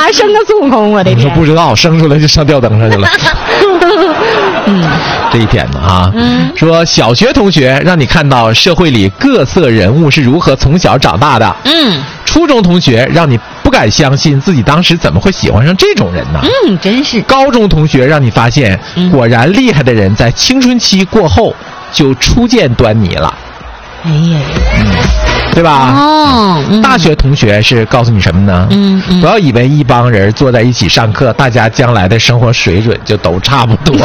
哪生个孙悟空？我的天！ 你说不知道，生出来就上吊灯上去了。这一天呢啊，说小学同学让你看到社会里各色人物是如何从小长大的。初中同学让你不敢相信自己当时怎么会喜欢上这种人呢？ 真是。 高中同学让你发现，果然厉害的人在青春期过后就初见端倪了。 哎呀， 对吧？大学同学是告诉你什么呢？不要以为一帮人坐在一起上课，大家将来的生活水准就都差不多。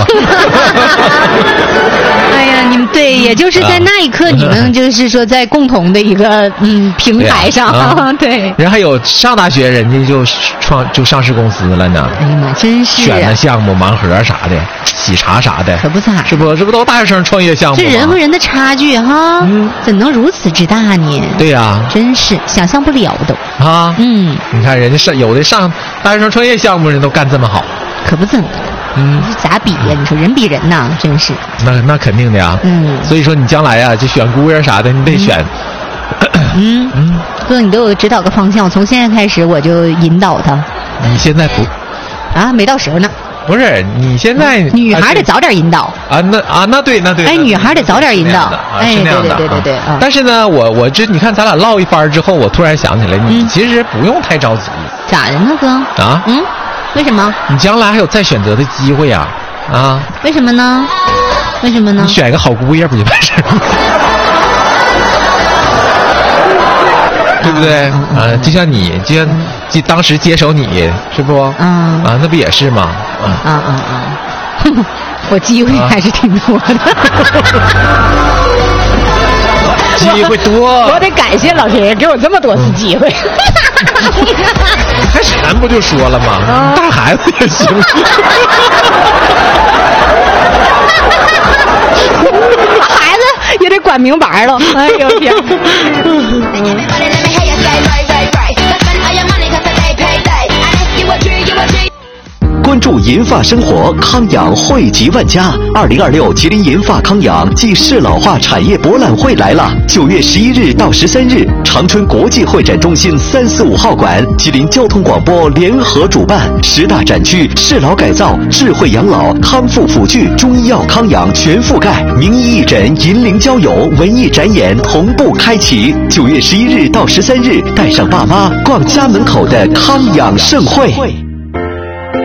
哎呀，你们对，也就是在那一刻，你们就是说在共同的一个平台上，对。 人还有上大学，人家就上市公司了呢。 哎呀妈，真是选的项目盲盒啥的，喜茶啥的， 可不咋， 这不都大学生创业项目吗？ 这人和人的差距哈，怎能如此之大呢？ 对呀， 真是想象不了都啊。你看人家有的上大学生创业项目，人都干这么好， 可不怎么。咋比呀？你说人比人呐，真是。 那肯定的呀。所以说你将来呀，就选姑爷啥的，你得选。 哥，你给我指导个方向，我从现在开始我就引导他。 你现在不啊？没到时候呢。 不是，你现在女孩得早点引导啊。那对。 哎，女孩得早点引导。哎，对。 但是呢，我你看咱俩唠一番之后，我突然想起来，你其实不用太着急。 咋的呢，哥？ 啊？ 为什么？ 你将来还有再选择的机会呀！啊？ 为什么呢？你选一个好姑爷不就完事了？对不对？就像你，就当时接手你，是不？那不也是吗？ 我机会还是挺多的。 机会多， 我得感谢老天爷给我这么多次机会。 开始咱不就说了吗？带孩子也行。 孩子也得管明白了。哎呦天！ 关注银发生活，康养惠及万家。2026吉林银发康养暨适老化产业博览会来了！9月11日到13日，长春国际会展中心345号馆，吉林交通广播联合主办，10大展区适老改造、智慧养老、康复辅具、中医药康养全覆盖，名医义诊、银龄交友、文艺展演同步开启。9月11日到13日，带上爸妈逛家门口的康养盛会。